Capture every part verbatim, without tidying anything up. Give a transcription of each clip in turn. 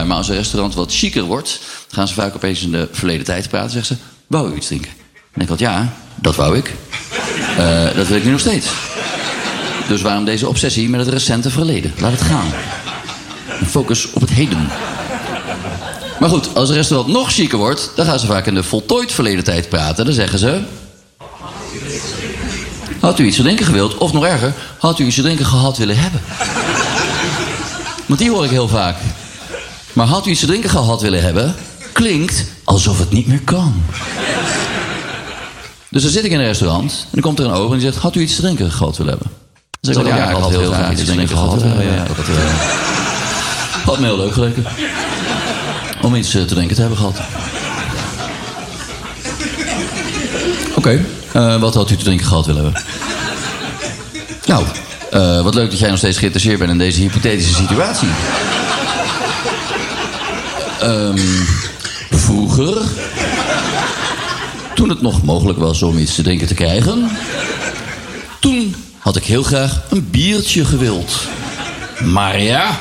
waar. Maar als een restaurant wat chiquer wordt... gaan ze vaak opeens in de verleden tijd praten. Zeggen ze, wou u iets drinken? En ik had, ja, dat wou ik. Uh, dat wil ik nu nog steeds. Dus waarom deze obsessie met het recente verleden? Laat het gaan. En focus op het heden. Maar goed, als een restaurant nog chiquer wordt... dan gaan ze vaak in de voltooid verleden tijd praten. Dan zeggen ze... had u iets te drinken gewild? Of nog erger, had u iets te drinken gehad willen hebben? Want die hoor ik heel vaak. Maar had u iets te drinken gehad willen hebben... klinkt alsof het niet meer kan. Dus dan zit ik in een restaurant... en dan komt er een ober en die zegt... had u iets te drinken gehad willen hebben? Dan zeg ik, ja, ja, ik had heel graag iets te drinken gehad willen hebben. Ja, ja, dat uh, had me heel leuk geleken. Om iets te drinken te hebben gehad. Oké, okay, uh, wat had u te drinken gehad willen hebben? Nou, uh, wat leuk dat jij nog steeds geïnteresseerd bent in deze hypothetische situatie. Um, vroeger, toen het nog mogelijk was om iets te drinken te krijgen... toen had ik heel graag een biertje gewild. Maar ja...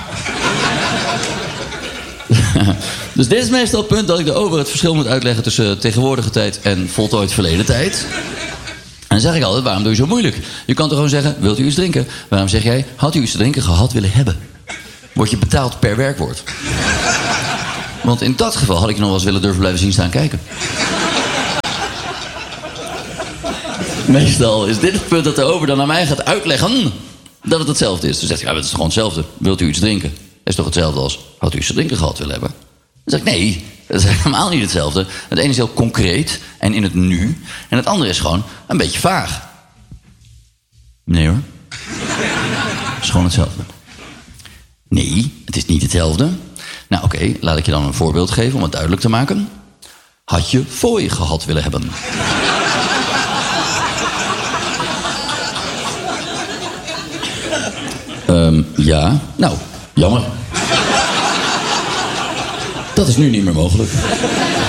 Dus dit is meestal het punt dat ik de ober het verschil moet uitleggen... tussen tegenwoordige tijd en voltooid verleden tijd. En dan zeg ik altijd, waarom doe je zo moeilijk? Je kan toch gewoon zeggen, wilt u iets drinken? Waarom zeg jij, had u iets te drinken gehad willen hebben? Word je betaald per werkwoord. Want in dat geval had ik je nog wel eens willen durven blijven zien staan kijken. Meestal is dit het punt dat de ober dan aan mij gaat uitleggen... dat het hetzelfde is. Dus zegt hij, ja, het is toch gewoon hetzelfde. Wilt u iets drinken? Dat is toch hetzelfde als, had u iets te drinken gehad willen hebben? Dan zeg ik, nee, dat is helemaal niet hetzelfde. Het ene is heel concreet en in het nu. En het andere is gewoon een beetje vaag. Nee hoor. Het is gewoon hetzelfde. Nee, het is niet hetzelfde. Nou oké, okay, laat ik je dan een voorbeeld geven om het duidelijk te maken. Had je fooi gehad willen hebben? um, ja, nou, jammer. Dat is nu niet meer mogelijk.